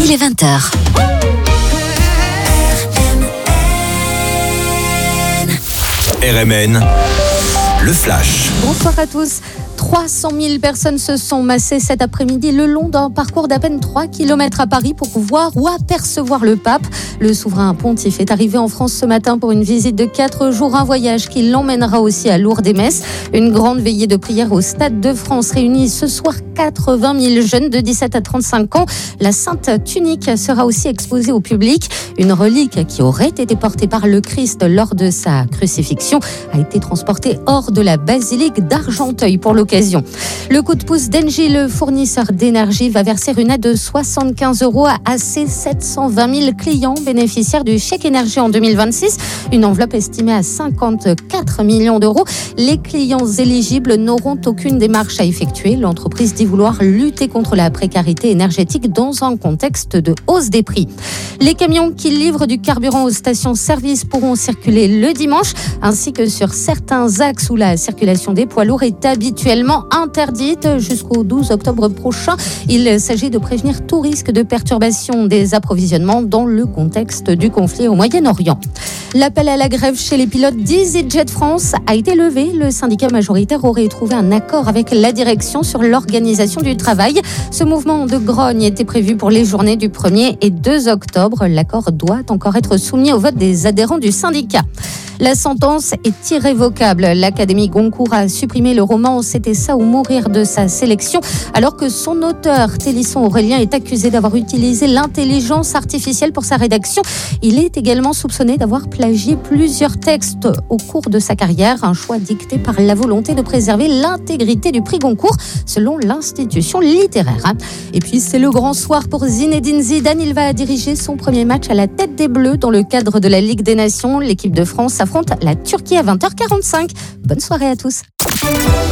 il est 20h. RMN, le flash. Bonsoir à tous. 300 000 personnes se sont massées cet après-midi le long d'un parcours d'à peine 3 km à Paris pour voir ou apercevoir le pape. Le souverain pontife est arrivé en France ce matin pour une visite de 4 jours, un voyage qui l'emmènera aussi à Lourdes et Metz. Une grande veillée de prière au Stade de France réunit ce soir 80 000 jeunes de 17 à 35 ans. La Sainte Tunique sera aussi exposée au public. Une relique qui aurait été portée par le Christ lors de sa crucifixion a été transportée hors de la basilique d'Argenteuil pour l'occasion. Le coup de pouce d'Engie, le fournisseur d'énergie, va verser une aide de 75 € à ses 720 000 clients bénéficiaires du chèque énergie en 2026. Une enveloppe estimée à 54 millions d'euros. Les clients éligibles n'auront aucune démarche à effectuer. L'entreprise dit vouloir lutter contre la précarité énergétique dans un contexte de hausse des prix. Les camions qui livrent du carburant aux stations-service pourront circuler le dimanche, ainsi que sur certains axes où la circulation des poids lourds est habituellement interdite jusqu'au 12 octobre prochain. Il s'agit de prévenir tout risque de perturbation des approvisionnements dans le contexte du conflit au Moyen-Orient. L'appel à la grève chez les pilotes d'EasyJet France a été levé. Le syndicat majoritaire aurait trouvé un accord avec la direction sur l'organisation du travail. Ce mouvement de grogne était prévu pour les journées du 1er et 2 octobre. L'accord doit encore être soumis au vote des adhérents du syndicat. La sentence est irrévocable. L'Académie Goncourt a supprimé le roman « C'était ça ou mourir » de sa sélection, alors que son auteur, Télisson Aurélien, est accusé d'avoir utilisé l'intelligence artificielle pour sa rédaction. Il est également soupçonné d'avoir plagié plusieurs textes au cours de sa carrière, un choix dicté par la volonté de préserver l'intégrité du prix Goncourt, selon l'institution littéraire. Et puis c'est le grand soir pour Zinedine Zidane. Il va diriger son premier match à la tête des Bleus dans le cadre de la Ligue des Nations. L'équipe de France affronte la Turquie à 20h45. Bonne soirée à tous.